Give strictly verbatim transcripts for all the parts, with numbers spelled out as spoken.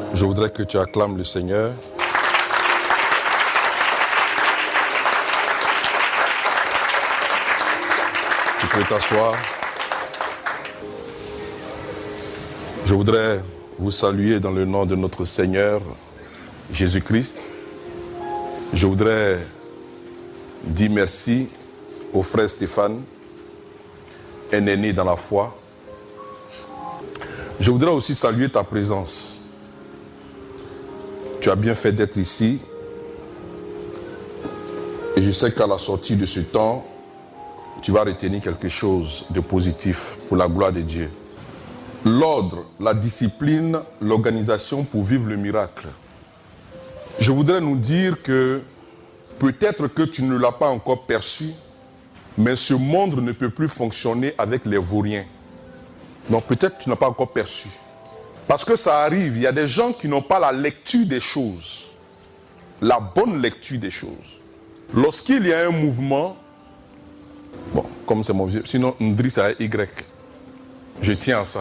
Je voudrais que tu acclames le Seigneur. Tu peux t'asseoir. Je voudrais vous saluer dans le nom de notre Seigneur Jésus-Christ. Je voudrais dire merci au frère Stéphane, un aîné dans la foi. Je voudrais aussi saluer ta présence. Tu as bien fait d'être ici. Et je sais qu'à la sortie de ce temps, tu vas retenir quelque chose de positif pour la gloire de Dieu. L'ordre, la discipline, l'organisation pour vivre le miracle. Je voudrais nous dire que peut-être que tu ne l'as pas encore perçu, mais ce monde ne peut plus fonctionner avec les vauriens. Donc peut-être que tu n'as pas encore perçu. Parce que ça arrive, il y a des gens qui n'ont pas la lecture des choses. La bonne lecture des choses. Lorsqu'il y a un mouvement, bon, comme c'est mon vieux, sinon Ndri ça est Y. Je tiens à ça.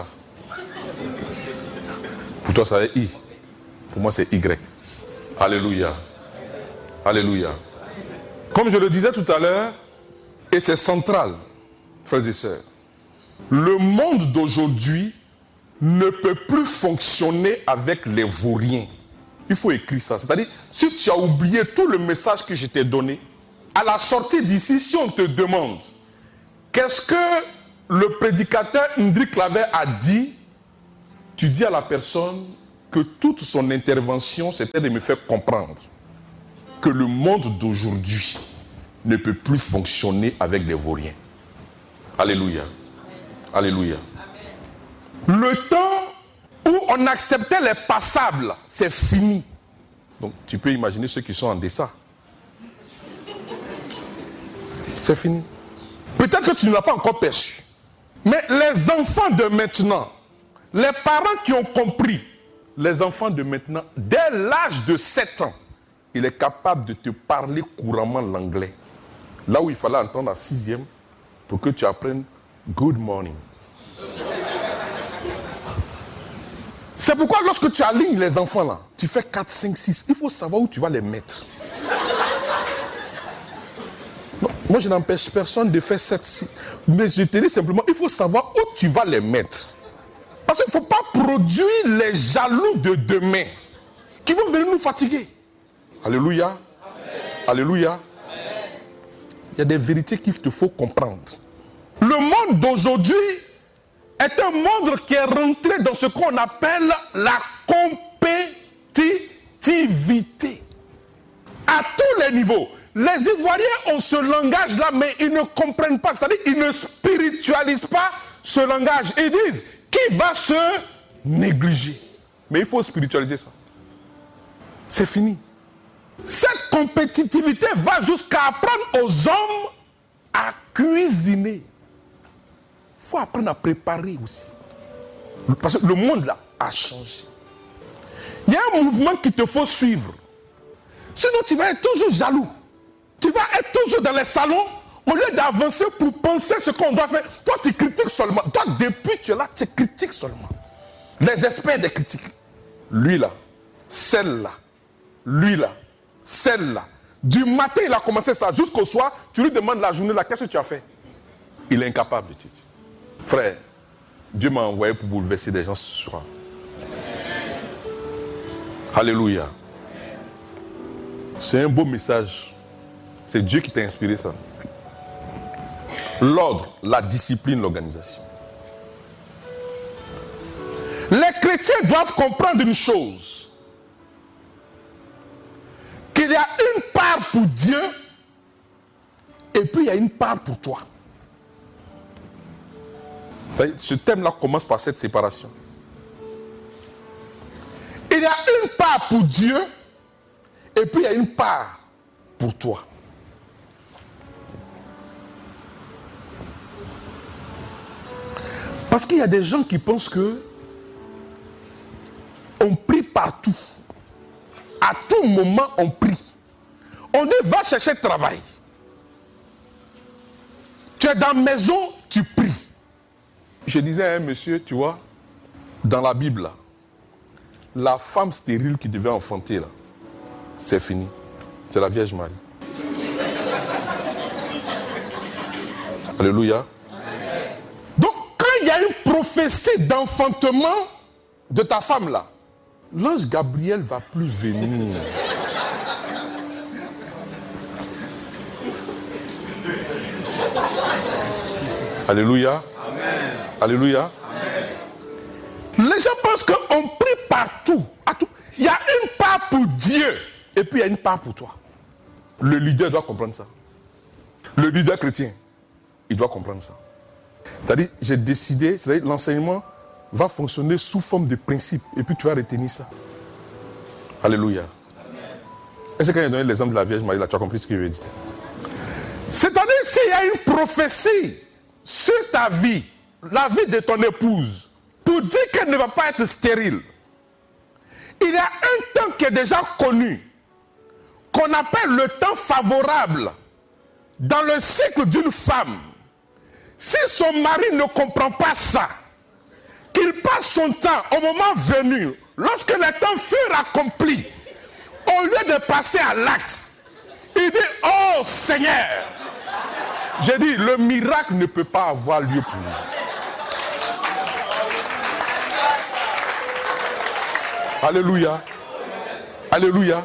Pour toi ça est I. Pour moi c'est Y. Alléluia. Alléluia. Comme je le disais tout à l'heure, et c'est central, frères et sœurs, le monde d'aujourd'hui ne peut plus fonctionner avec les vauriens. Il faut écrire ça. C'est-à-dire, si tu as oublié tout le message que je t'ai donné, à la sortie d'ici, si on te demande qu'est-ce que le prédicateur Ndri Claver a dit, tu dis à la personne que toute son intervention, c'était de me faire comprendre que le monde d'aujourd'hui ne peut plus fonctionner avec les vauriens. Alléluia. Alléluia. Le temps où on acceptait les passables, c'est fini. Donc tu peux imaginer ceux qui sont en dessin. C'est fini. Peut-être que tu ne l'as pas encore perçu. Mais les enfants de maintenant, les parents qui ont compris, les enfants de maintenant, dès l'âge de sept ans, il est capable de te parler couramment l'anglais. Là où il fallait entendre la sixième pour que tu apprennes good morning. C'est pourquoi lorsque tu alignes les enfants là, tu fais quatre, cinq, six, il faut savoir où tu vas les mettre. Non, moi je n'empêche personne de faire sept, six. Mais je te dis simplement, il faut savoir où tu vas les mettre. Parce qu'il ne faut pas produire les jaloux de demain qui vont venir nous fatiguer. Alléluia. Amen. Alléluia. Amen. Il y a des vérités qu'il te faut comprendre. Le monde d'aujourd'hui est un monde qui est rentré dans ce qu'on appelle la compétitivité. À tous les niveaux. Les Ivoiriens ont ce langage-là, mais ils ne comprennent pas. C'est-à-dire qu'ils ne spiritualisent pas ce langage. Ils disent, qui va se négliger? Mais il faut spiritualiser ça. C'est fini. Cette compétitivité va jusqu'à apprendre aux hommes à cuisiner. Il faut apprendre à préparer aussi. Parce que le monde là a changé. Il y a un mouvement qu'il te faut suivre. Sinon tu vas être toujours jaloux. Tu vas être toujours dans les salons au lieu d'avancer pour penser ce qu'on doit faire. Toi tu critiques seulement. Toi depuis tu es là, tu critiques seulement. Les experts des critiques. Lui là, celle-là, lui là, celle-là. Du matin il a commencé ça jusqu'au soir. Tu lui demandes la journée là, qu'est-ce que tu as fait? Il est incapable de te dire. Frère, Dieu m'a envoyé pour bouleverser des gens ce soir. Alléluia. C'est un beau message. C'est Dieu qui t'a inspiré ça. L'ordre, la discipline, l'organisation. Les chrétiens doivent comprendre une chose. Qu'il y a une part pour Dieu et puis il y a une part pour toi. Ce thème-là commence par cette séparation. Il y a une part pour Dieu et puis il y a une part pour toi. Parce qu'il y a des gens qui pensent que on prie partout. À tout moment, on prie. On dit, va chercher travail. Tu es dans la maison, tu pries. Je disais à un monsieur, tu vois, dans la Bible, La femme stérile qui devait enfanter, là, c'est fini. C'est la Vierge Marie. Alléluia. Donc, quand il y a une prophétie d'enfantement de ta femme, là, l'ange Gabriel ne va plus venir. Alléluia. Amen. Alléluia. Amen. Les gens pensent qu'on prie partout, à tout. Il y a une part pour Dieu et puis il y a une part pour toi. Le leader doit comprendre ça. Le leader chrétien, il doit comprendre ça. C'est-à-dire, j'ai décidé, c'est-à-dire l'enseignement va fonctionner sous forme de principe et puis tu vas retenir ça. Alléluia. Est-ce que quand il a donné l'exemple de la Vierge Marie, là, tu as compris ce qu'il veut dire? C'est-à-dire, s'il y a une prophétie sur ta vie, la vie de ton épouse, pour dire qu'elle ne va pas être stérile, il y a un temps qui est déjà connu, qu'on appelle le temps favorable dans le cycle d'une femme. Si son mari ne comprend pas ça, qu'il passe son temps au moment venu, lorsque le temps fut accompli, au lieu de passer à l'acte, il dit, oh Seigneur, j'ai dit, le miracle ne peut pas avoir lieu pour vous. Alléluia. Alléluia.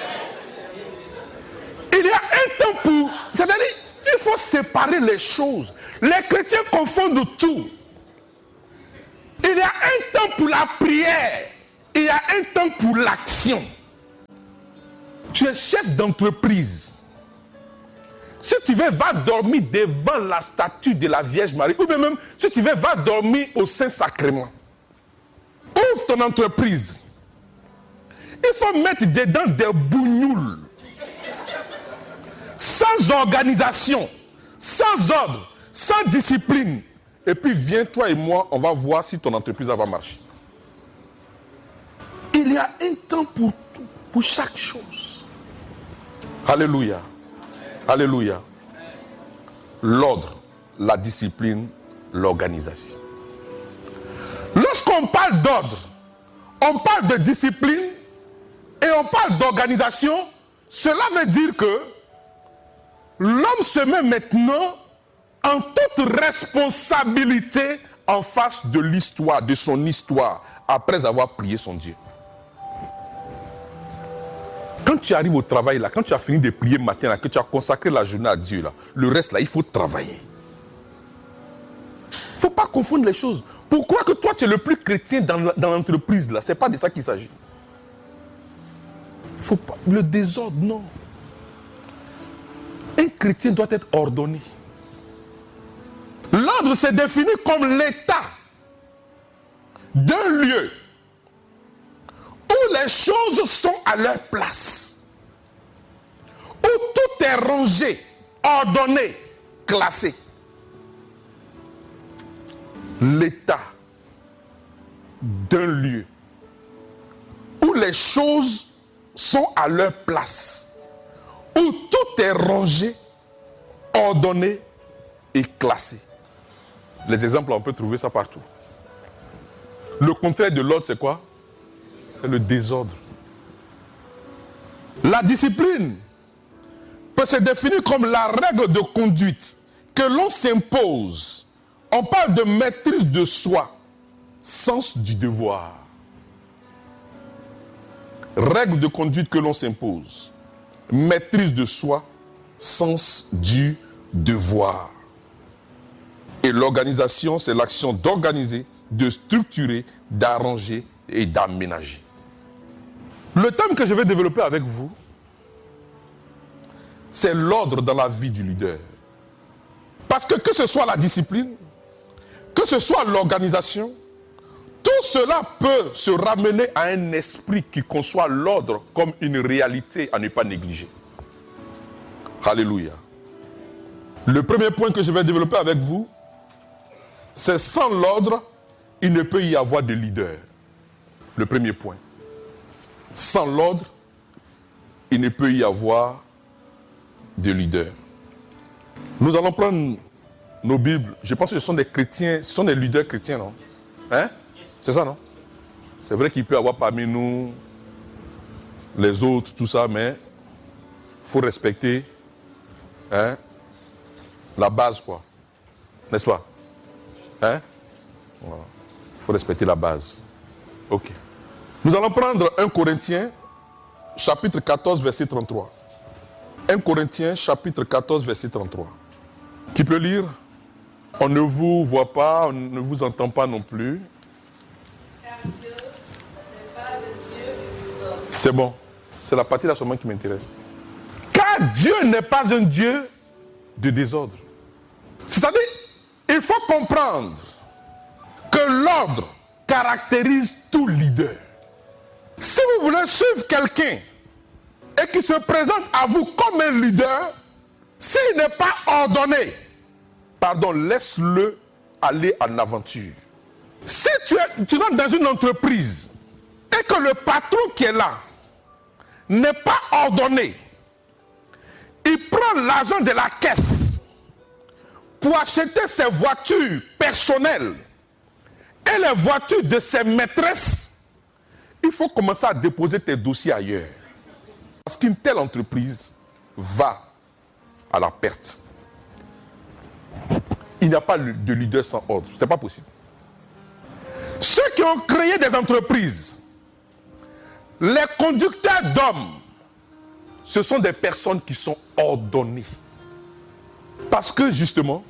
Il y a un temps pour... C'est-à-dire, il faut séparer les choses. Les chrétiens confondent tout. Il y a un temps pour la prière. Il y a un temps pour l'action. Tu es chef d'entreprise. Si tu veux, va dormir devant la statue de la Vierge Marie. Ou bien même, si tu veux, va dormir au Saint-Sacrement. Ouvre ton entreprise. Il faut mettre dedans des bougnoules. Sans organisation, sans ordre, sans discipline. Et puis viens, toi et moi, on va voir si ton entreprise va marcher. Il y a un temps pour tout, pour chaque chose. Alléluia. Alléluia. L'ordre, la discipline, l'organisation. Lorsqu'on parle d'ordre, on parle de discipline et on parle d'organisation, cela veut dire que l'homme se met maintenant en toute responsabilité en face de l'histoire, de son histoire, après avoir prié son Dieu. Quand tu arrives au travail, là, quand tu as fini de prier matin, là, que tu as consacré la journée à Dieu, là, le reste, là, il faut travailler. Il ne faut pas confondre les choses. Pourquoi que toi, tu es le plus chrétien dans, dans l'entreprise, là? Ce n'est pas de ça qu'il s'agit. Faut pas, le désordre, non. Un chrétien doit être ordonné. L'ordre s'est défini comme l'état d'un lieu où les choses sont à leur place, où tout est rangé, ordonné, classé. L'état d'un lieu où les choses sont à leur place, où tout est rangé, ordonné et classé. Les exemples, on peut trouver ça partout. Le contraire de l'ordre, c'est quoi? C'est le désordre. La discipline peut se définir comme la règle de conduite que l'on s'impose. On parle de maîtrise de soi, sens du devoir. Règle de conduite que l'on s'impose. Maîtrise de soi, sens du devoir. Et l'organisation, c'est l'action d'organiser, de structurer, d'arranger et d'aménager. Le thème que je vais développer avec vous, c'est l'ordre dans la vie du leader. Parce que que ce soit la discipline, que ce soit l'organisation, tout cela peut se ramener à un esprit qui conçoit l'ordre comme une réalité à ne pas négliger. Alléluia. Le premier point que je vais développer avec vous, c'est sans l'ordre, il ne peut y avoir de leader. Le premier point. Sans l'ordre, il ne peut y avoir de leader. Nous allons prendre nos Bibles. Je pense que ce sont des chrétiens, ce sont des leaders chrétiens, non? Hein? C'est ça, non? C'est vrai qu'il peut y avoir parmi nous les autres, tout ça, mais il faut respecter hein, la base, quoi. N'est-ce pas? Hein? Voilà. Il faut respecter la base. Ok. Nous allons prendre un Corinthiens, chapitre quatorze, verset trente-trois. un Corinthiens, chapitre quatorze, verset trente-trois. Qui peut lire? On ne vous voit pas, on ne vous entend pas non plus. Car Dieu n'est pas un Dieu de désordre. C'est bon. C'est la partie là seulement qui m'intéresse. Car Dieu n'est pas un Dieu de désordre. C'est-à-dire, il faut comprendre que l'ordre caractérise tout leader. Si vous voulez suivre quelqu'un et qui se présente à vous comme un leader, s'il n'est pas ordonné, pardon, laisse-le aller en aventure. Si tu, es, tu rentres dans une entreprise et que le patron qui est là n'est pas ordonné, il prend l'argent de la caisse pour acheter ses voitures personnelles et les voitures de ses maîtresses, il faut commencer à déposer tes dossiers ailleurs. Parce qu'une telle entreprise va à la perte. Il n'y a pas de leader sans ordre. Ce n'est pas possible. Ceux qui ont créé des entreprises, les conducteurs d'hommes, ce sont des personnes qui sont ordonnées. Parce que justement,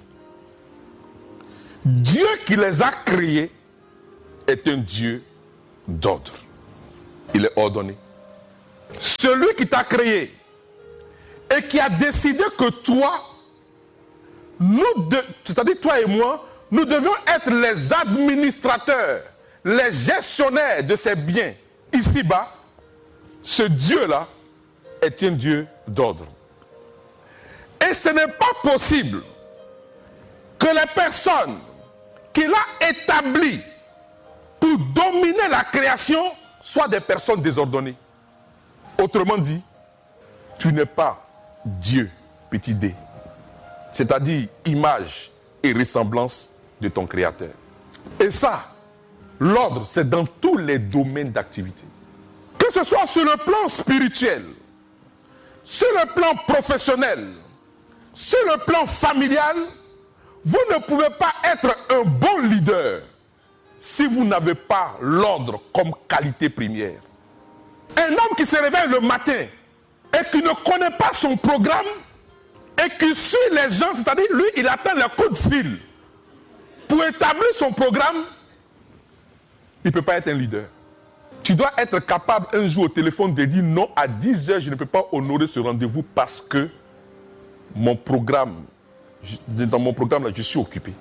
Dieu qui les a créés est un Dieu d'ordre. Il est ordonné. Celui qui t'a créé et qui a décidé que toi, nous, c'est-à-dire toi et moi, nous devions être les administrateurs, les gestionnaires de ces biens ici-bas. Ce Dieu-là est un Dieu d'ordre. Et ce n'est pas possible que les personnes qu'il a établies pour dominer la création soient des personnes désordonnées. Autrement dit, tu n'es pas Dieu, petit d. C'est-à-dire image et ressemblance de ton Créateur. Et ça, l'ordre, c'est dans tous les domaines d'activité. Que ce soit sur le plan spirituel, sur le plan professionnel, sur le plan familial, vous ne pouvez pas être un bon leader si vous n'avez pas l'ordre comme qualité première. Un homme qui se réveille le matin et qui ne connaît pas son programme et qui suit les gens, c'est-à-dire lui, il attend le coup de fil pour établir son programme, il ne peut pas être un leader. Tu dois être capable un jour au téléphone de dire non, à dix heures, je ne peux pas honorer ce rendez-vous parce que mon programme, dans mon programme, là, je suis occupé.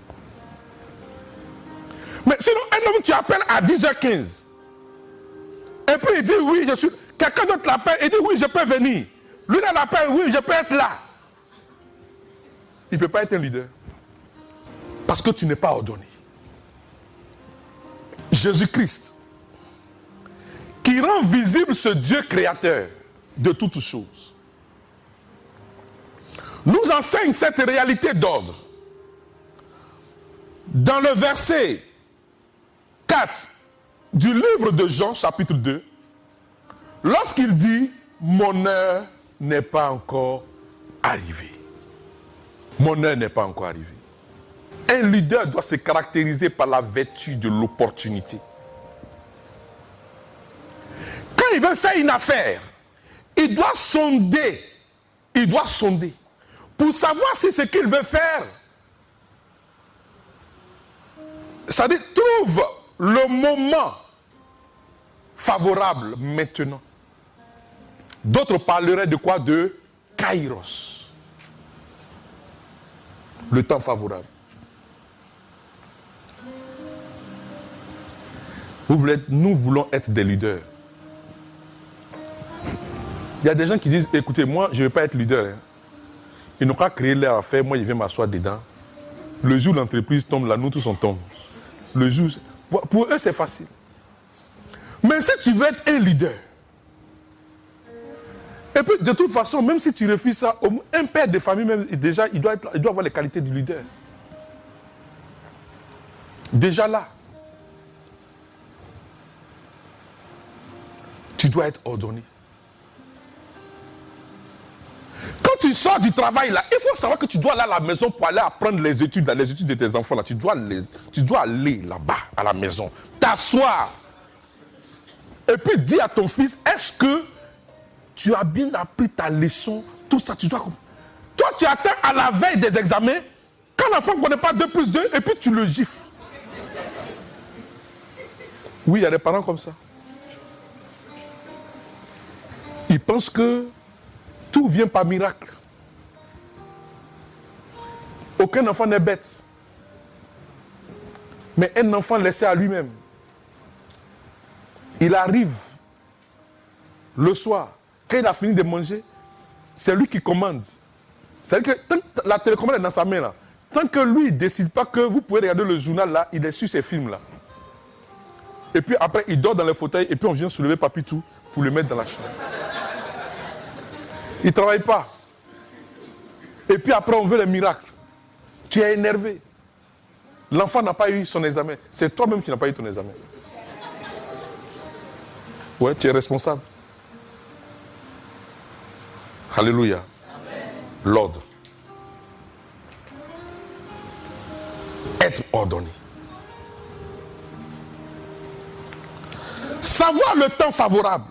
Mais sinon, un homme, tu appelles à dix heures quinze. Et puis il dit oui, je suis. Quelqu'un d'autre l'appelle et dit oui, je peux venir. Lui, là, l'appelle, oui, je peux être là. Il ne peut pas être un leader. Parce que tu n'es pas ordonné. Jésus-Christ, qui rend visible ce Dieu créateur de toutes choses, nous enseigne cette réalité d'ordre. Dans le verset quatre du livre de Jean, chapitre deux, lorsqu'il dit « Mon heure n'est pas encore arrivée ». Mon heure n'est pas encore arrivée. Un leader doit se caractériser par la vertu de l'opportunité. Quand il veut faire une affaire, il doit sonder, il doit sonder pour savoir si ce qu'il veut faire, c'est-à-dire trouve le moment favorable maintenant. D'autres parleraient de quoi? De kairos. Le temps favorable. Vous voulez, nous voulons être des leaders. Il y a des gens qui disent, écoutez, moi, je ne vais pas être leader. Hein. Ils n'ont qu'à créer leur affaire, moi, je vais m'asseoir dedans. Le jour où l'entreprise tombe, là, nous tous on tombe. Le jour, pour, pour eux, c'est facile. Mais si tu veux être un leader, et puis de toute façon, même si tu refuses ça, un père de famille, même, déjà, il doit, être, il doit avoir les qualités du leader. Déjà là. tu dois être ordonné. Quand tu sors du travail là, il faut savoir que tu dois aller à la maison pour aller apprendre les études, là, les études de tes enfants là. Tu dois, les, tu dois aller là-bas à la maison, t'asseoir. Et puis dis à ton fils, est-ce que tu as bien appris ta leçon? Tout ça, tu dois... Toi, tu attends à la veille des examens, quand l'enfant ne connaît pas deux plus deux, et puis tu le gifles. Oui, il y a des parents comme ça. Ils pensent que tout vient par miracle. Aucun enfant n'est bête. Mais un enfant laissé à lui-même, il arrive le soir, quand il a fini de manger, c'est lui qui commande. C'est-à-dire que tant que la télécommande est dans sa main là, tant que lui ne décide pas que vous pouvez regarder le journal là, il est sur ces films là. Et puis après, il dort dans le fauteuil et puis on vient soulever Papitou pour le mettre dans la chambre. Il ne travaille pas. Et puis après, on veut les miracles. Tu es énervé. L'enfant n'a pas eu son examen. C'est toi-même qui n'as pas eu ton examen. Ouais, tu es responsable. Alléluia. L'ordre. Être ordonné. Savoir le temps favorable.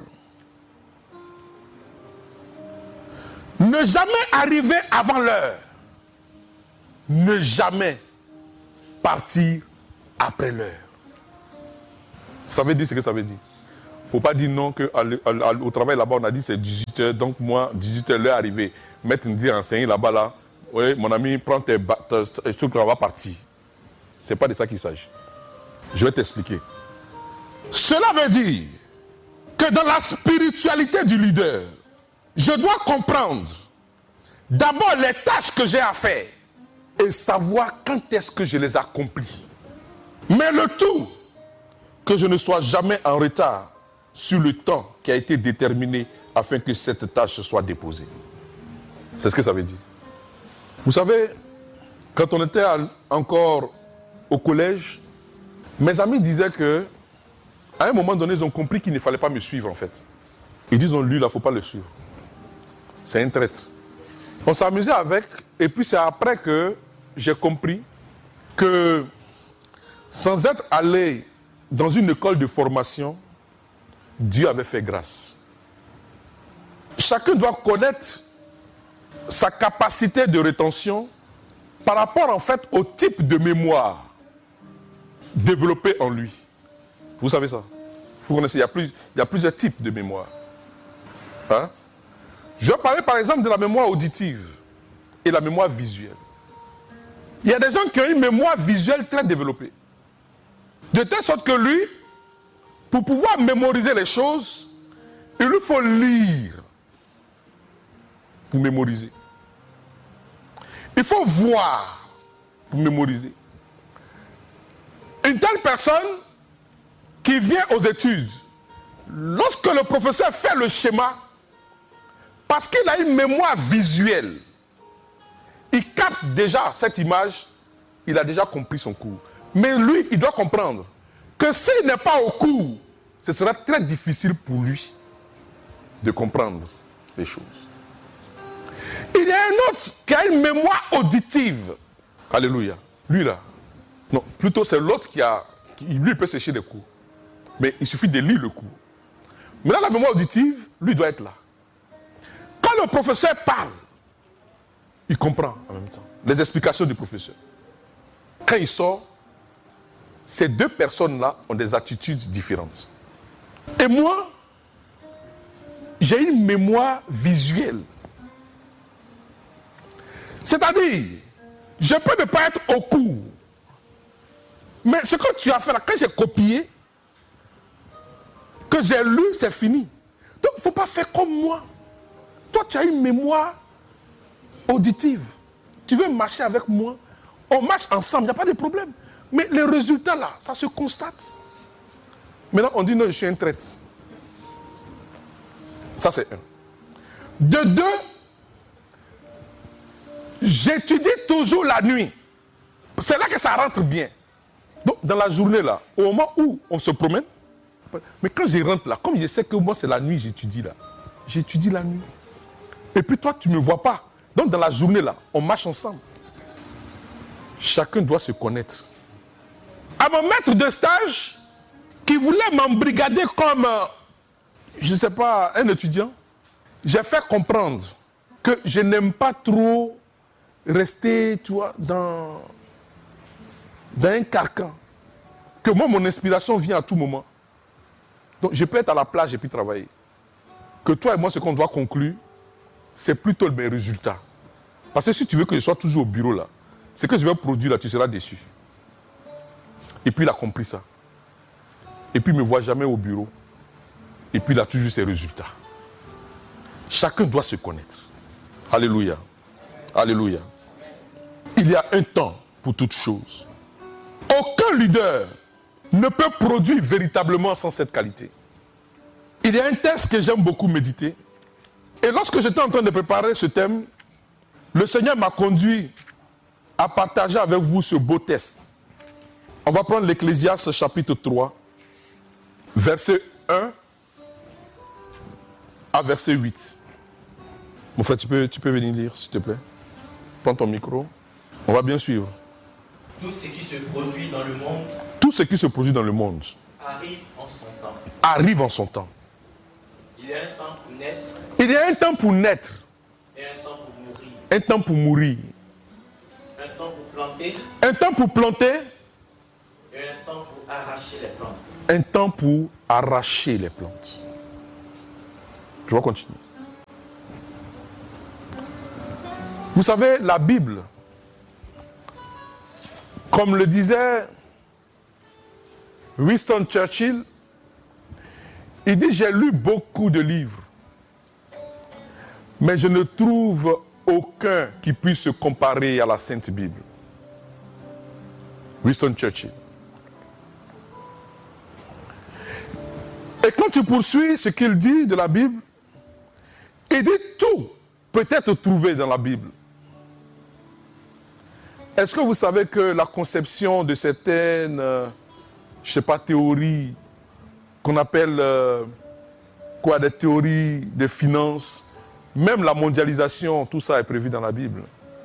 Ne jamais arriver avant l'heure. Ne jamais partir après l'heure. Ça veut dire ce que ça veut dire. Il ne faut pas dire non qu'au travail là-bas on a dit c'est dix-huit heures, donc moi dix-huit heures l'heure arrivée. Maître me dit enseigner là-bas là, oui mon ami prends tes trucs là on va partir. Ce n'est pas de ça qu'il s'agit. Je vais t'expliquer. Cela veut dire que dans la spiritualité du leader, je dois comprendre d'abord les tâches que j'ai à faire et savoir quand est-ce que je les accomplis. Mais le tout, que je ne sois jamais en retard sur le temps qui a été déterminé afin que cette tâche soit déposée. C'est ce que ça veut dire. Vous savez, quand on était encore au collège, mes amis disaient que à un moment donné, ils ont compris qu'il ne fallait pas me suivre en fait. Ils disent non, lui là, il ne faut pas le suivre. C'est un traître. On s'amusait avec, et puis c'est après que j'ai compris que sans être allé dans une école de formation, Dieu avait fait grâce. Chacun doit connaître sa capacité de rétention par rapport en fait au type de mémoire développé en lui. Vous savez ça? Vous connaissez, il y a, plus, il y a plusieurs types de mémoire. Hein? Je vais parler par exemple de la mémoire auditive et la mémoire visuelle. Il y a des gens qui ont une mémoire visuelle très développée. De telle sorte que lui, pour pouvoir mémoriser les choses, il lui faut lire pour mémoriser. Il faut voir pour mémoriser. Une telle personne qui vient aux études, lorsque le professeur fait le schéma, parce qu'il a une mémoire visuelle, il capte déjà cette image, il a déjà compris son cours. Mais lui, il doit comprendre que s'il n'est pas au cours, ce sera très difficile pour lui de comprendre les choses. Il y a un autre qui a une mémoire auditive. Alléluia. Lui là. Non, plutôt c'est l'autre qui a... Qui, lui, il peut sécher les cours. Mais il suffit de lire le cours. Mais là, la mémoire auditive, lui doit être là. Quand le professeur parle, il comprend en même temps les explications du professeur. Quand il sort, ces deux personnes-là ont des attitudes différentes. Et moi, j'ai une mémoire visuelle. C'est-à-dire, je peux ne pas être au cours. Mais ce que tu as fait là, quand j'ai copié, que j'ai lu, c'est fini. Donc, il ne faut pas faire comme moi. Toi, tu as une mémoire auditive. Tu veux marcher avec moi, on marche ensemble, il n'y a pas de problème. Mais les résultats là, ça se constate. Maintenant, on dit non, je suis un traître. Ça, c'est un. De deux, j'étudie toujours la nuit. C'est là que ça rentre bien. Donc, dans la journée là, au moment où on se promène, Mais quand je rentre là, comme je sais que moi c'est la nuit, j'étudie là. J'étudie la nuit. Et puis toi, tu ne me vois pas. Donc dans la journée là, on marche ensemble. Chacun doit se connaître. À mon maître de stage, qui voulait m'embrigader comme, euh, je ne sais pas, un étudiant, j'ai fait comprendre que je n'aime pas trop rester, tu vois, dans, dans un carcan. Que moi, mon inspiration vient à tout moment. Donc, je peux être à la plage et puis travailler. Que toi et moi, ce qu'on doit conclure, c'est plutôt mes résultats. Parce que si tu veux que je sois toujours au bureau là, ce que je vais produire là, tu seras déçu. Et puis il a compris ça. Et puis il ne me voit jamais au bureau. Et puis il a toujours ses résultats. Chacun doit se connaître. Alléluia. Alléluia. Il y a un temps pour toutes choses. Aucun leader ne peut produire véritablement sans cette qualité. Il y a un texte que j'aime beaucoup méditer. Et lorsque j'étais en train de préparer ce thème, le Seigneur m'a conduit à partager avec vous ce beau texte. On va prendre l'Ecclésiaste chapitre trois, verset un à verset huit. Mon frère, tu peux, tu peux venir lire, s'il te plaît. Prends ton micro. On va bien suivre. Tout ce qui se produit dans le monde Tout ce qui se produit dans le monde arrive en son temps. arrive en son temps. Il y a un temps pour naître Il y a un temps pour naître, et un temps pour mourir. un temps pour mourir, Un temps pour planter un temps pour planter, et un temps pour arracher les plantes. un temps pour arracher les plantes. Je vais continuer. Vous savez, la Bible, comme le disait Winston Churchill, il dit, j'ai lu beaucoup de livres, mais je ne trouve aucun qui puisse se comparer à la Sainte Bible. Winston Churchill. Et quand tu poursuis ce qu'il dit de la Bible, il dit tout peut être trouvé dans la Bible. Est-ce que vous savez que la conception de certaines, euh, je ne sais pas, théories, qu'on appelle euh, quoi, des théories de finances, même la mondialisation, tout ça est prévu dans la Bible.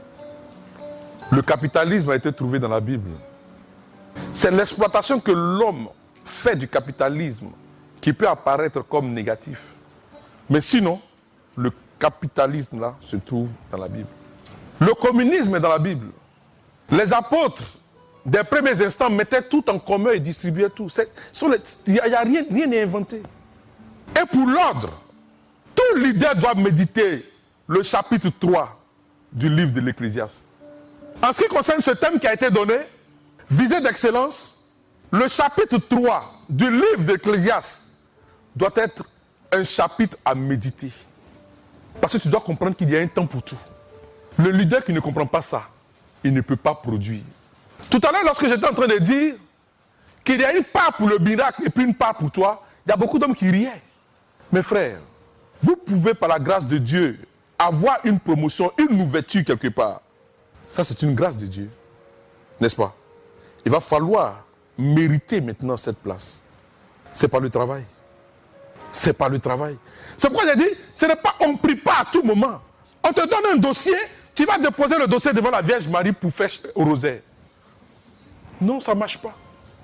Le capitalisme a été trouvé dans la Bible. C'est l'exploitation que l'homme fait du capitalisme qui peut apparaître comme négatif. Mais sinon, le capitalisme là se trouve dans la Bible. Le communisme est dans la Bible. Les apôtres des premiers instants mettaient tout en commun et distribuaient tout. Il n'y a, a rien, rien n'est inventé. Et pour l'ordre, tout leader doit méditer le chapitre trois du livre de l'Ecclésiaste. En ce qui concerne ce thème qui a été donné, visée d'excellence, le chapitre trois du livre de l'Ecclésiaste doit être un chapitre à méditer. Parce que tu dois comprendre qu'il y a un temps pour tout. Le leader qui ne comprend pas ça, il ne peut pas produire. Tout à l'heure, lorsque j'étais en train de dire qu'il y a une part pour le miracle et puis une part pour toi, il y a beaucoup d'hommes qui riaient. Mes frères, vous pouvez par la grâce de Dieu avoir une promotion, une ouverture quelque part. Ça, c'est une grâce de Dieu. N'est-ce pas? Il va falloir mériter maintenant cette place. C'est pas le travail. C'est pas le travail. C'est pourquoi j'ai dit, ce n'est pas, on ne prie pas à tout moment. On te donne un dossier, tu vas déposer le dossier devant la Vierge Marie pour faire au rosaire. Non, ça ne marche pas.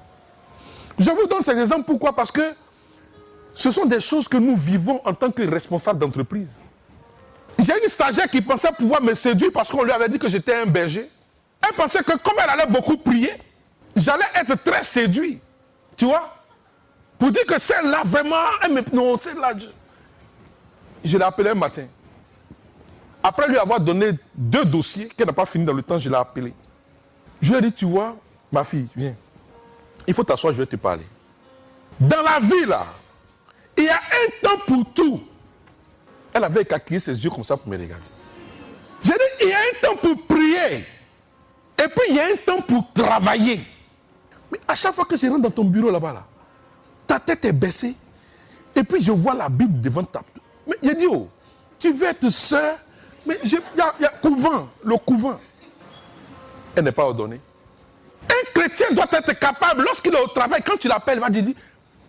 Je vous donne ces exemples, pourquoi? Parce que ce sont des choses que nous vivons en tant que responsables d'entreprise. J'ai une stagiaire qui pensait pouvoir me séduire parce qu'on lui avait dit que j'étais un berger. Elle pensait que comme elle allait beaucoup prier, j'allais être très séduit. Tu vois? Pour dire que celle-là, vraiment, elle me... Non, celle-là... Je, je l'ai appelée un matin. Après lui avoir donné deux dossiers qu'elle n'a pas fini dans le temps, je l'ai appelée. Je lui ai dit, tu vois, ma fille, viens. Il faut t'asseoir, je vais te parler. Dans la vie, là, il y a un temps pour tout. Elle avait écarquillé ses yeux comme ça pour me regarder. J'ai dit, il y a un temps pour prier. Et puis, il y a un temps pour travailler. Mais à chaque fois que je rentre dans ton bureau là-bas, là, ta tête est baissée. Et puis, je vois la Bible devant ta... Mais j'ai dit, oh, tu veux être sœur? Mais il y a, y a couvent, le couvent. Elle n'est pas ordonnée. Un chrétien doit être capable, lorsqu'il est au travail, quand tu l'appelles, il va te dire,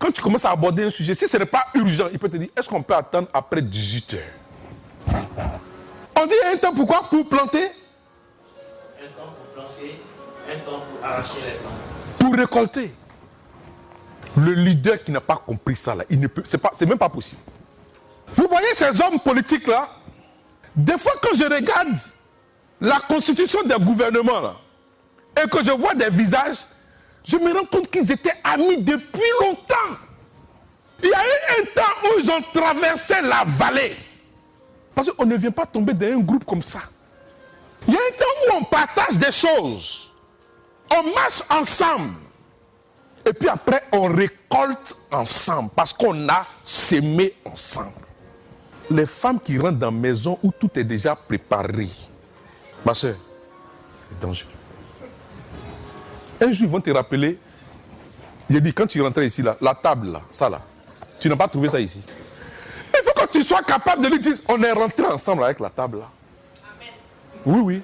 quand tu commences à aborder un sujet, si ce n'est pas urgent, il peut te dire, est-ce qu'on peut attendre après dix-huit heures? On dit, il y a un temps pourquoi? Pour planter? Un temps pour planter, un temps pour arracher les plantes. Pour récolter. Le leader qui n'a pas compris ça, là, il ne peut, c'est pas, c'est même pas possible. Vous voyez ces hommes politiques là, des fois quand je regarde la constitution des gouvernements là, et que je vois des visages, je me rends compte qu'ils étaient amis depuis longtemps. Il y a eu un temps où ils ont traversé la vallée. Parce qu'on ne vient pas tomber dans un groupe comme ça. Il y a un temps où on partage des choses. On marche ensemble. Et puis après, on récolte ensemble. Parce qu'on a sémé ensemble. Les femmes qui rentrent dans la maison où tout est déjà préparé. Ma soeur, c'est dangereux. Un jour, ils vont te rappeler. J'ai dit, quand tu rentrais ici, là, la table, là, ça là, tu n'as pas trouvé ça ici. Il faut que tu sois capable de lui dire, on est rentré ensemble avec la table là. Amen. Oui, oui.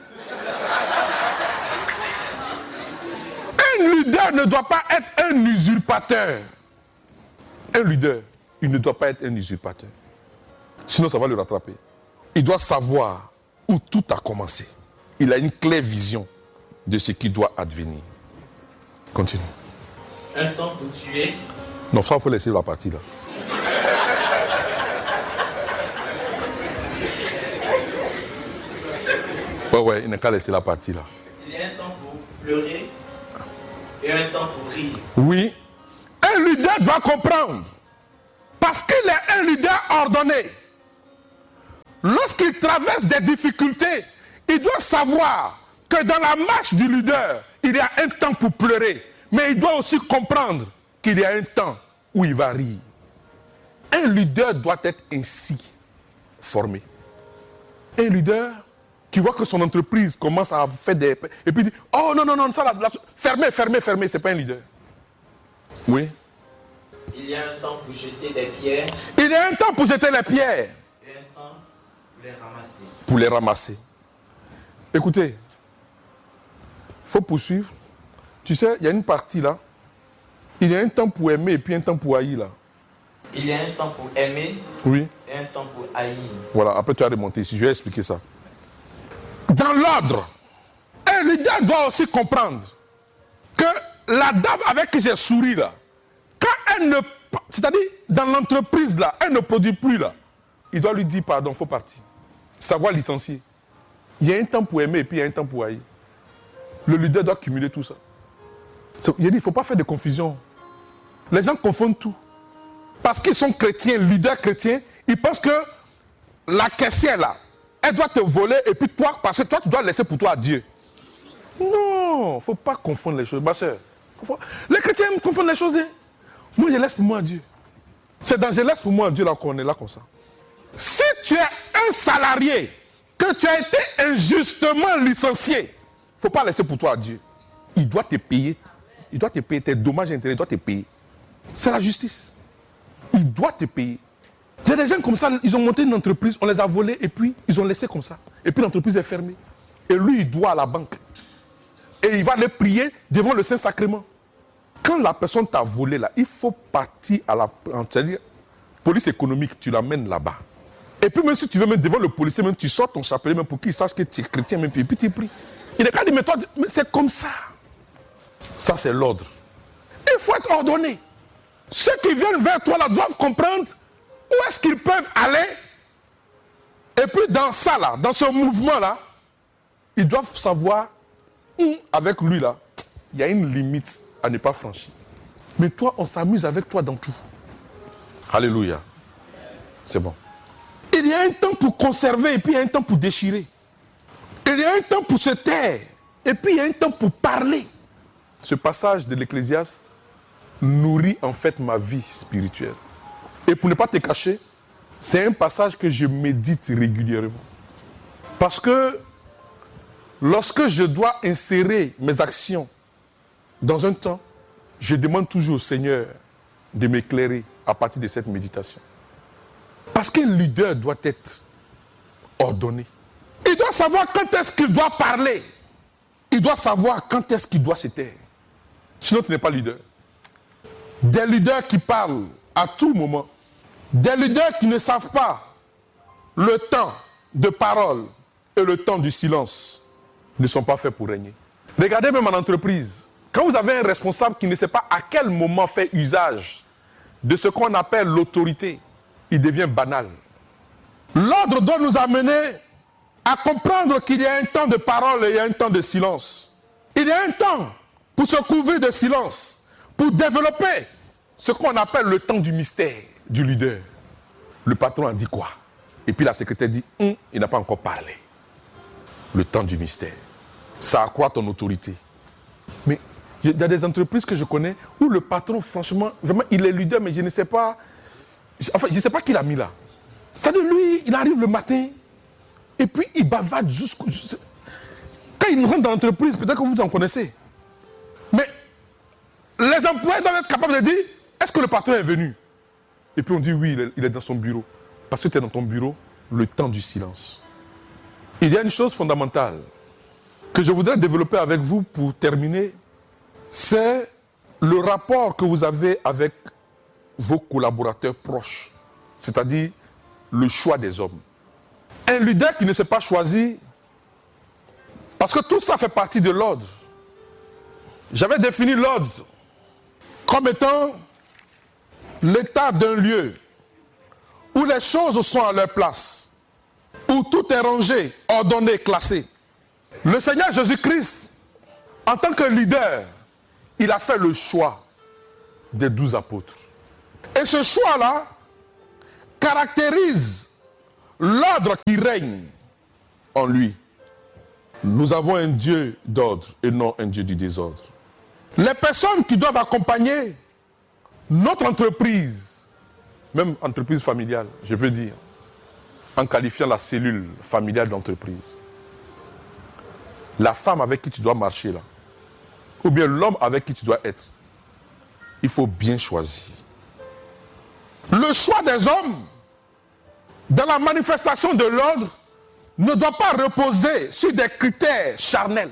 Un leader ne doit pas être un usurpateur. Un leader, il ne doit pas être un usurpateur. Sinon, ça va le rattraper. Il doit savoir où tout a commencé. Il a une claire vision de ce qui doit advenir. Continue. Un temps pour tuer. Non, ça, il faut laisser la partie là. Ouais, ouais, il n'a qu'à laisser la partie là. Il y a un temps pour pleurer et un temps pour rire. Oui. Un leader doit comprendre. Parce qu'il est un leader ordonné. Lorsqu'il traverse des difficultés, il doit savoir que dans la marche du leader, il y a un temps pour pleurer. Mais il doit aussi comprendre qu'il y a un temps où il va rire. Un leader doit être ainsi formé. Un leader qui voit que son entreprise commence à faire des... Et puis il dit, oh non, non, non, ça, la, la, fermez, fermez, fermez, c'est pas un leader. Oui. Il y a un temps pour jeter des pierres. Il y a un temps pour jeter les pierres. Et un temps pour les ramasser. Pour les ramasser. Écoutez, il faut poursuivre. Tu sais, il y a une partie là. Il y a un temps pour aimer et puis un temps pour haïr là. Il y a un temps pour aimer. Oui. Et un temps pour haïr. Voilà, après tu as remonté ici. Je vais expliquer ça. Dans l'ordre, un leader doit aussi comprendre que la dame avec qui j'ai souri là, quand elle ne... C'est-à-dire, dans l'entreprise là, elle ne produit plus là. Il doit lui dire pardon, il faut partir. Savoir licencier. Il y a un temps pour aimer et puis il y a un temps pour haïr. Le leader doit cumuler tout ça. Il a dit, il ne faut pas faire de confusion. Les gens confondent tout. Parce qu'ils sont chrétiens, leaders chrétiens, ils pensent que la caissière là, elle doit te voler et puis toi, parce que toi tu dois laisser pour toi à Dieu. Non, il ne faut pas confondre les choses, ma soeur. Les chrétiens confondent les choses. Hein? Moi, je laisse pour moi à Dieu. C'est dans je laisse pour moi à Dieu là qu'on est là comme ça. Si tu es un salarié, que tu as été injustement licencié, il ne faut pas laisser pour toi à Dieu. Il doit te payer. Il doit te payer. Tes dommages et intérêts, il doit te payer. C'est la justice. Il doit te payer. Il y a des gens comme ça, ils ont monté une entreprise, on les a volés et puis ils ont laissé comme ça. Et puis l'entreprise est fermée. Et lui, il doit à la banque. Et il va les prier devant le Saint-Sacrement. Quand la personne t'a volé là, il faut partir à la police économique, tu l'amènes là-bas. Et puis même si tu veux même devant le policier, même tu sors ton chapelet même pour qu'il sache que tu es chrétien, même, et puis tu pries. Il est qu'à dire, mais toi, mais c'est comme ça. Ça, c'est l'ordre. Il faut être ordonné. Ceux qui viennent vers toi là doivent comprendre où est-ce qu'ils peuvent aller. Et puis dans ça là, dans ce mouvement là, ils doivent savoir où, avec lui là, il y a une limite à ne pas franchir. Mais toi, on s'amuse avec toi dans tout. Alléluia. C'est bon. Il y a un temps pour conserver et puis il y a un temps pour déchirer. Il y a un temps pour se taire et puis il y a un temps pour parler. Ce passage de l'Ecclésiaste nourrit en fait ma vie spirituelle. Et pour ne pas te cacher, c'est un passage que je médite régulièrement. Parce que lorsque je dois insérer mes actions dans un temps, je demande toujours au Seigneur de m'éclairer à partir de cette méditation. Parce qu'un leader doit être ordonné. Il doit savoir quand est-ce qu'il doit parler. Il doit savoir quand est-ce qu'il doit se taire. Sinon, tu n'es pas leader. des leaders qui parlent à tout moment, des leaders qui ne savent pas le temps de parole et le temps du silence ne sont pas faits pour régner. Regardez même en entreprise, quand vous avez un responsable qui ne sait pas à quel moment faire usage de ce qu'on appelle l'autorité, il devient banal. L'ordre doit nous amener à comprendre qu'il y a un temps de parole et il y a un temps de silence. Il y a un temps pour se couvrir de silence, pour développer ce qu'on appelle le temps du mystère du leader. Le patron a dit quoi? Et puis la secrétaire dit, hum, il n'a pas encore parlé. Le temps du mystère. Ça accroît ton autorité. Mais il y a des entreprises que je connais où le patron, franchement, vraiment, il est leader, mais je ne sais pas, enfin, je ne sais pas qui l'a mis là. C'est-à-dire, lui, il arrive le matin, et puis il bavade jusqu'au... Quand il rentre dans l'entreprise, peut-être que vous en connaissez. Mais les employés doivent être capables de dire, est-ce que le patron est venu? Et puis on dit, oui, il est dans son bureau. Parce que tu es dans ton bureau, le temps du silence. Il y a une chose fondamentale que je voudrais développer avec vous pour terminer, c'est le rapport que vous avez avec vos collaborateurs proches, c'est-à-dire le choix des hommes. Un leader qui ne s'est pas choisi, parce que tout ça fait partie de l'ordre. J'avais défini l'ordre comme étant l'état d'un lieu où les choses sont à leur place, où tout est rangé, ordonné, classé. Le Seigneur Jésus-Christ, en tant que leader, il a fait le choix des douze apôtres. Et ce choix-là caractérise l'ordre qui règne en lui. Nous avons un Dieu d'ordre et non un Dieu du désordre. Les personnes qui doivent accompagner notre entreprise, même entreprise familiale, je veux dire, en qualifiant la cellule familiale d'entreprise, la femme avec qui tu dois marcher là, ou bien l'homme avec qui tu dois être, il faut bien choisir. Le choix des hommes dans la manifestation de l'ordre ne doit pas reposer sur des critères charnels.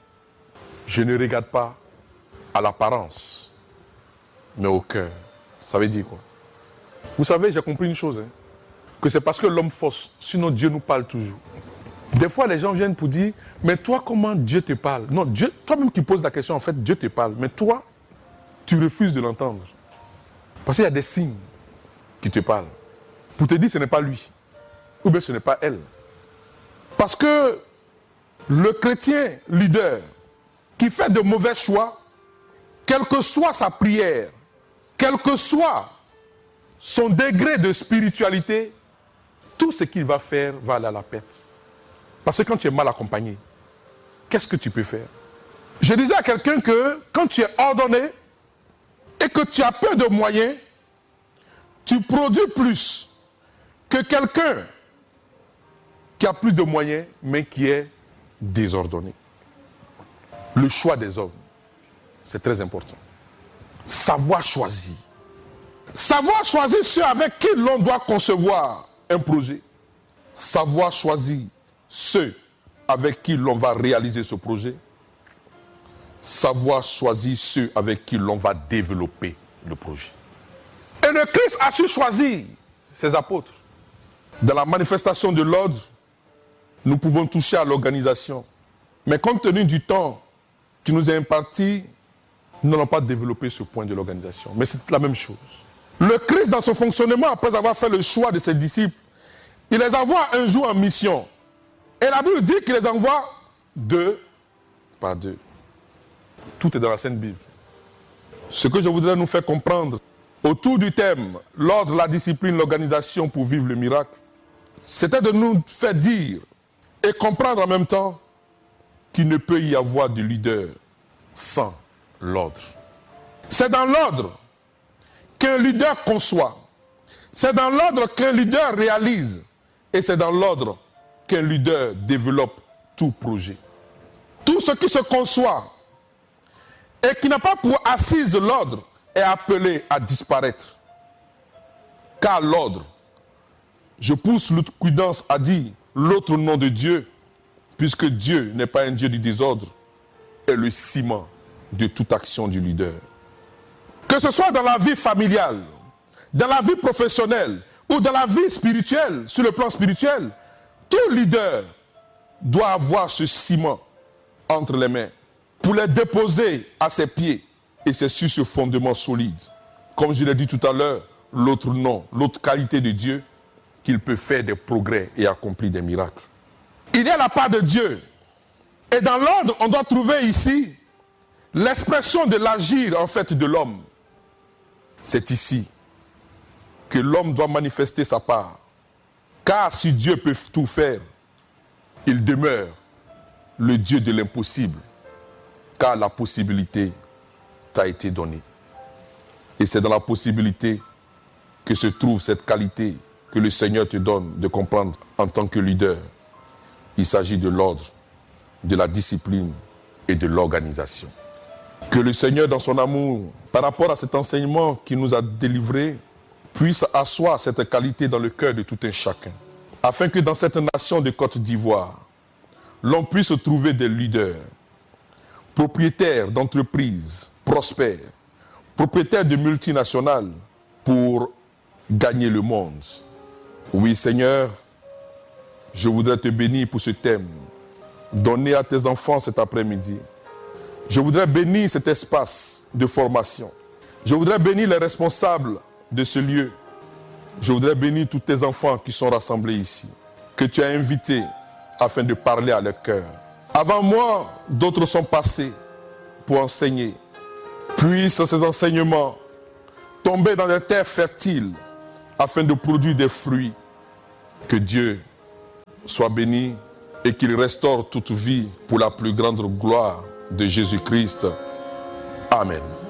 Je ne regarde pas à l'apparence, mais au cœur. Ça veut dire quoi? Vous savez, j'ai compris une chose, hein, que c'est parce que l'homme fausse, sinon Dieu nous parle toujours. Des fois, les gens viennent pour dire, mais toi, comment Dieu te parle? Non, Dieu, toi-même qui poses la question, en fait, Dieu te parle. Mais toi, tu refuses de l'entendre. Parce qu'il y a des signes qui te parlent. Pour te dire, ce n'est pas lui. Ou bien ce n'est pas elle. Parce que le chrétien leader qui fait de mauvais choix, quelle que soit sa prière, quel que soit son degré de spiritualité, tout ce qu'il va faire va aller à la pète. Parce que quand tu es mal accompagné, qu'est-ce que tu peux faire? Je disais à quelqu'un que quand tu es ordonné et que tu as peu de moyens, tu produis plus que quelqu'un qui a plus de moyens, mais qui est désordonné. Le choix des hommes, c'est très important. Savoir choisir. Savoir choisir ceux avec qui l'on doit concevoir un projet. Savoir choisir ceux avec qui l'on va réaliser ce projet. Savoir choisir ceux avec qui l'on va développer le projet. Et le Christ a su choisir ses apôtres. Dans la manifestation de l'ordre, nous pouvons toucher à l'organisation. Mais compte tenu du temps qui nous est imparti, nous n'allons pas développer ce point de l'organisation. Mais c'est la même chose. Le Christ, dans son fonctionnement, après avoir fait le choix de ses disciples, il les envoie un jour en mission. Et la Bible dit qu'il les envoie deux par deux. Tout est dans la Sainte Bible. Ce que je voudrais nous faire comprendre autour du thème « L'ordre, la discipline, l'organisation pour vivre le miracle », c'était de nous faire dire et comprendre en même temps qu'il ne peut y avoir de leader sans l'ordre. C'est dans l'ordre qu'un leader conçoit. C'est dans l'ordre qu'un leader réalise. Et c'est dans l'ordre qu'un leader développe tout projet. Tout ce qui se conçoit et qui n'a pas pour assise l'ordre est appelé à disparaître. Car l'ordre, je pousse l'autocuidance à dire l'autre nom de Dieu, puisque Dieu n'est pas un Dieu du désordre, est le ciment de toute action du leader. Que Que ce soit dans la vie familiale, dans la vie professionnelle ou dans la vie spirituelle, sur le plan spirituel, tout leader doit avoir ce ciment entre les mains pour les déposer à ses pieds. Et c'est sur ce fondement solide, comme je l'ai dit tout à l'heure, l'autre nom, l'autre qualité de Dieu, qu'il peut faire des progrès et accomplir des miracles. Il y a la part de Dieu. Et dans l'ordre, on doit trouver ici l'expression de l'agir en fait de l'homme. C'est ici que l'homme doit manifester sa part. Car si Dieu peut tout faire, il demeure le Dieu de l'impossible. Car la possibilité t'a été donnée. Et c'est dans la possibilité que se trouve cette qualité que le Seigneur te donne de comprendre en tant que leader. Il s'agit de l'ordre, de la discipline et de l'organisation. Que le Seigneur, dans son amour, par rapport à cet enseignement qu'il nous a délivré, puisse asseoir cette qualité dans le cœur de tout un chacun. Afin que dans cette nation de Côte d'Ivoire, l'on puisse trouver des leaders, propriétaires d'entreprises prospères, propriétaires de multinationales pour gagner le monde. Oui, Seigneur, je voudrais te bénir pour ce thème donné à tes enfants cet après-midi. Je voudrais bénir cet espace de formation. Je voudrais bénir les responsables de ce lieu. Je voudrais bénir tous tes enfants qui sont rassemblés ici, que tu as invités afin de parler à leur cœur. Avant moi, d'autres sont passés pour enseigner. Puissent ces enseignements tomber dans des terres fertiles afin de produire des fruits. Que Dieu soit béni et qu'il restaure toute vie pour la plus grande gloire de Jésus-Christ. Amen.